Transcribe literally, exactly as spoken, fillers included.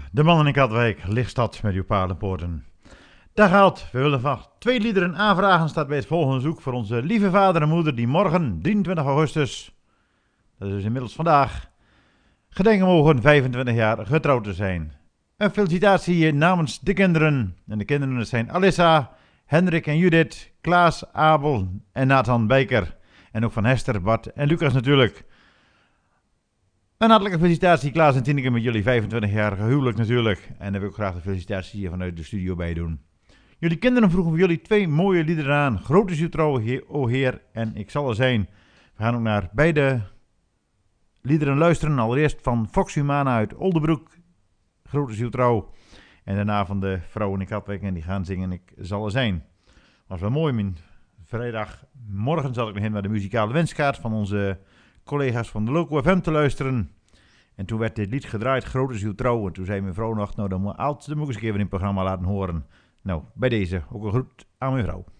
De Man in Katwijk, Lichtstad met uw paardenpoorten. Dag Hout, we willen van twee liederen aanvragen. Staat bij het volgende zoek voor onze lieve vader en moeder die morgen, drieëntwintig augustus, dat is dus inmiddels vandaag, gedenken mogen vijfentwintig jaar getrouwd te zijn. Een felicitatie namens de kinderen. En de kinderen zijn Alissa, Hendrik en Judith, Klaas, Abel en Nathan Bijker. En ook van Hester, Bart en Lucas natuurlijk. Een hartelijke felicitatie Klaas en Tineke met jullie vijfentwintig-jarige huwelijk natuurlijk. En daar wil ik graag de felicitatie hier vanuit de studio bij doen. Jullie kinderen vroegen voor jullie twee mooie liederen aan. Groot is uw trouw, o Heer, en ik zal er zijn. We gaan ook naar beide liederen luisteren. Allereerst van Fox Humana uit Oldebroek, Groot is uw trouw. En daarna van de vrouwen in Katwijk en die gaan zingen Ik zal er zijn. Was wel mooi, mijn vrijdagmorgen zat ik nog in naar de muzikale wenskaart van onze collega's van de Loco F M te luisteren. En toen werd dit lied gedraaid, Groot is uw trouw. En toen zei mijn vrouw nog, nou dan moet, dan moet ik eens een keer in het programma laten horen. Nou, bij deze ook een groet aan mijn vrouw.